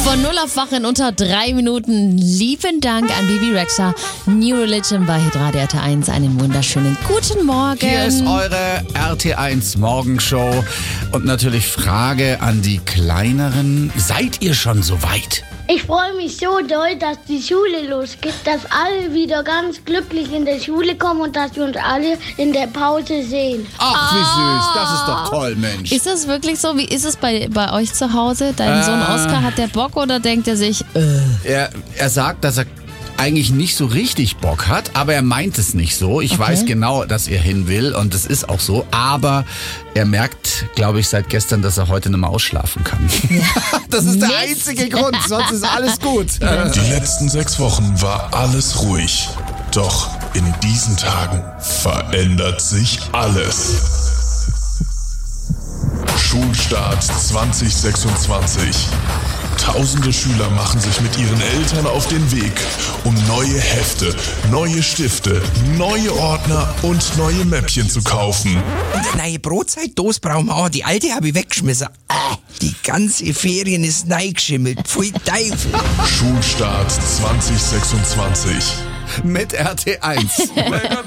Von 0 auf Wach in unter 3 Minuten. Lieben Dank an Bibi Rexha. New Religion bei Hitradio RT1. Einen wunderschönen guten Morgen. Hier ist eure RT1 Morgenshow. Und natürlich Frage an die Kleineren. Seid ihr schon so weit? Ich freue mich so doll, dass die Schule losgeht, dass alle wieder ganz glücklich in der Schule kommen und dass wir uns alle in der Pause sehen. Ach, wie süß. Das ist doch toll, Mensch. Ist das wirklich so? Wie ist es bei euch zu Hause? Dein Sohn Oskar, hat der Bock oder denkt er sich, Er sagt, dass er eigentlich nicht so richtig Bock hat, aber er meint es nicht so. Ich weiß genau, dass er hin will und es ist auch so, aber er merkt, glaube ich, seit gestern, dass er heute nicht mehr ausschlafen kann. Ja. Das ist der einzige Grund, sonst ist alles gut. Die letzten 6 Wochen war alles ruhig. Doch in diesen Tagen verändert sich alles. Schulstart 2026. Tausende Schüler machen sich mit ihren Eltern auf den Weg, um neue Hefte, neue Stifte, neue Ordner und neue Mäppchen zu kaufen. Und eine neue Brotzeitdose brauchen wir auch. Die alte habe ich weggeschmissen. Die ganze Ferien ist neigeschimmelt. Pfui Teufel. Schulstart 2026. Mit RT1.